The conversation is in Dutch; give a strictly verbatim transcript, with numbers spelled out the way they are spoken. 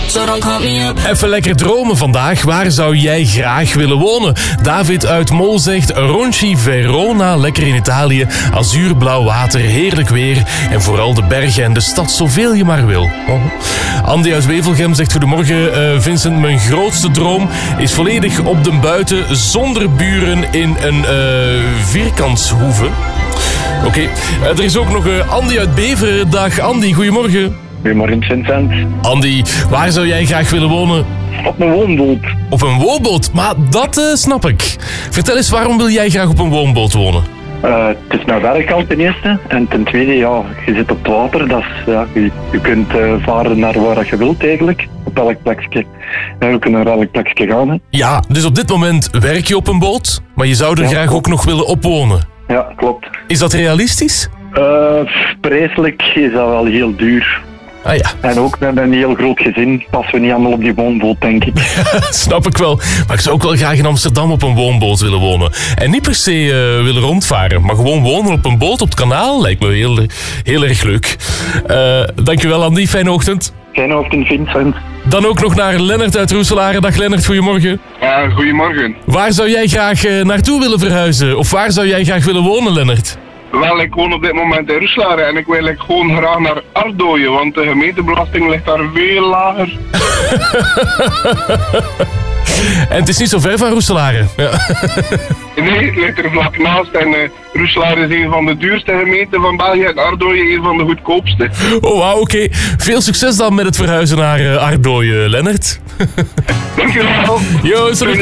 so don't call me up. Even lekker dromen vandaag. Waar zou jij graag willen wonen? David uit Mol zegt Ronchi Verona, lekker in Italië. Azuurblauw water, heerlijk weer. En vooral de bergen en de stad, zoveel je maar wil. Oh. Andy uit Wevelgem zegt goedemorgen uh, Vincent. Mijn grootste droom is volledig op de buiten, zonder buren in een uh, vierkantshoeve. Oké, okay. uh, er is ook nog uh, Andy uit Beveren. Dag Andy, goedemorgen. Goedemorgen Vincent. Andy, waar zou jij graag willen wonen? Op een woonboot. Op een woonboot? Maar dat uh, snap ik. Vertel eens, waarom wil jij graag op een woonboot wonen? Uh, het is naar werkkant ten eerste. En ten tweede, ja, je zit op het water. Dat is, ja, je, je kunt uh, varen naar waar je wilt eigenlijk. Op elk plekje. En we kunnen naar elk plekje gaan. Hè. Ja, dus op dit moment werk je op een boot, maar je zou er ja, graag ook nog willen opwonen. Ja, klopt. Is dat realistisch? Uh, prijselijk is dat wel heel duur. Ah ja. En ook met een heel groot gezin passen we niet allemaal op die woonboot, denk ik. Snap ik wel. Maar ik zou ook wel graag in Amsterdam op een woonboot willen wonen. En niet per se uh, willen rondvaren, maar gewoon wonen op een boot op het kanaal lijkt me heel, heel erg leuk. Uh, dankjewel Andy, fijne ochtend. Fijne ochtend Vincent. Dan ook nog naar Lennart uit Roeselare. Dag Lennart, goedemorgen. Ja, goedemorgen. Waar zou jij graag uh, naartoe willen verhuizen? Of waar zou jij graag willen wonen, Lennart? Wel, ik woon op dit moment in Roeselare en ik wil like, gewoon graag naar Ardooien, want de gemeentebelasting ligt daar veel lager. En het is niet zo ver van Roeselare. Ja. Nee, het ligt er vlak naast en uh, Roeselare is een van de duurste gemeenten van België en Ardooien een van de goedkoopste. Oh, wauw, oké. Okay. Veel succes dan met het verhuizen naar uh, Ardooien, Lennart. Dankjewel. Yo, sorry.